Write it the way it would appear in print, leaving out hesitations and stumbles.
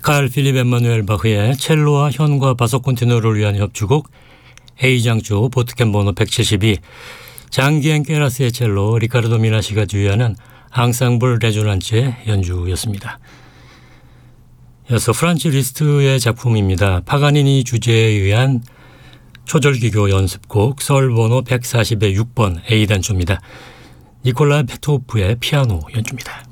칼 필립 엠마누엘 바흐의 첼로와 현과 바소 콘티누를 위한 협주곡 A장조 보트캠 번호 172, 장기엔 퀘라스의 첼로, 리카르도 미나시가 주의하는 앙상블 레조난츠의 연주였습니다. 이어서 프란츠 리스트의 작품입니다. 파가니니 주제에 의한 초절기교 연습곡 설 번호 140의 6번 A단조입니다. 니콜라 페토프의 피아노 연주입니다.